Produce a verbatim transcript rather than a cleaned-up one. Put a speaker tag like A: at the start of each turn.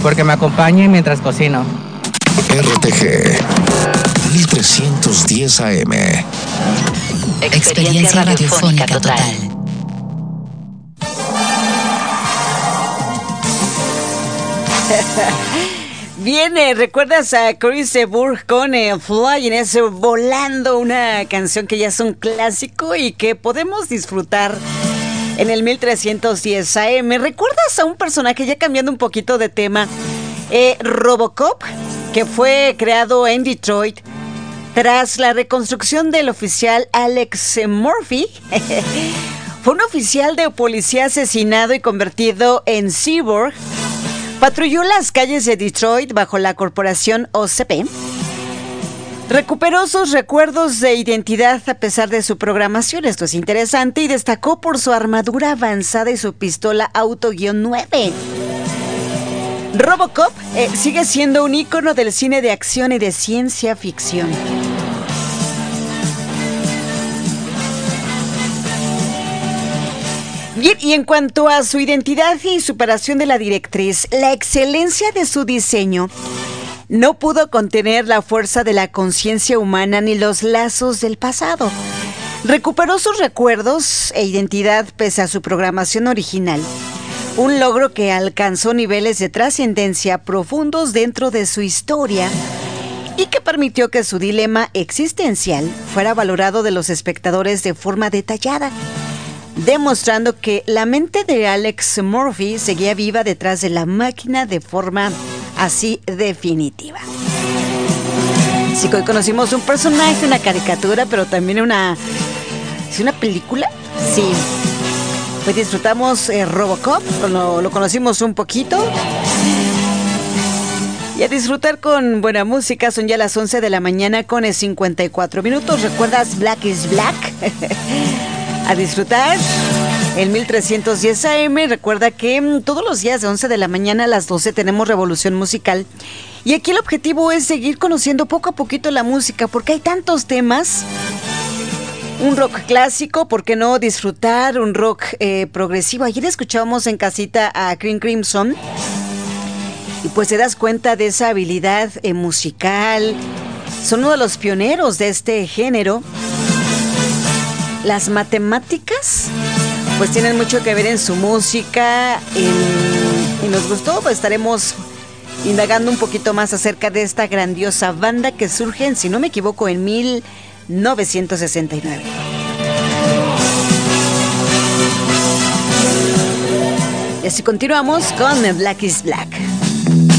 A: porque me acompañe mientras cocino.
B: R T G mil trescientos diez A M.
C: Experiencia radiofónica total.
D: Viene, ¿recuerdas a Chris Burg con eh, Flying, ese Volando, una canción que ya es un clásico y que podemos disfrutar en el mil trescientos diez A M? ¿Recuerdas a un personaje, ya cambiando un poquito de tema, eh, Robocop, que fue creado en Detroit tras la reconstrucción del oficial Alex Murphy? Fue un oficial de policía asesinado y convertido en cyborg. Patrulló las calles de Detroit bajo la corporación O C P. Recuperó sus recuerdos de identidad a pesar de su programación, esto es interesante, y destacó por su armadura avanzada y su pistola Auto-nueve. Robocop eh, sigue siendo un ícono del cine de acción y de ciencia ficción. Bien, y en cuanto a su identidad y superación de la directriz, la excelencia de su diseño no pudo contener la fuerza de la conciencia humana ni los lazos del pasado. Recuperó sus recuerdos e identidad pese a su programación original, un logro que alcanzó niveles de trascendencia profundos dentro de su historia y que permitió que su dilema existencial fuera valorado de los espectadores de forma detallada, demostrando que la mente de Alex Murphy seguía viva detrás de la máquina de forma así definitiva. Sí, hoy conocimos un personaje, una caricatura, pero también una... ¿Es una película? Sí. Pues disfrutamos eh, Robocop, lo, lo conocimos un poquito. Y a disfrutar con buena música, son ya las once de la mañana con cincuenta y cuatro minutos. ¿Recuerdas Black is Black? A disfrutar el mil trescientos diez A M. Recuerda que mmm, todos los días de once de la mañana a las doce tenemos Revolución Musical. Y aquí el objetivo es seguir conociendo poco a poquito la música, porque hay tantos temas. Un rock clásico, ¿por qué no disfrutar un rock eh, progresivo? Ayer escuchábamos en casita a King Crimson. Y pues te das cuenta de esa habilidad eh, musical. Son uno de los pioneros de este género. Las matemáticas, pues tienen mucho que ver en su música, en, y nos gustó, pues estaremos indagando un poquito más acerca de esta grandiosa banda que surge, en, si no me equivoco, en mil novecientos sesenta y nueve. Y así continuamos con Black is Black.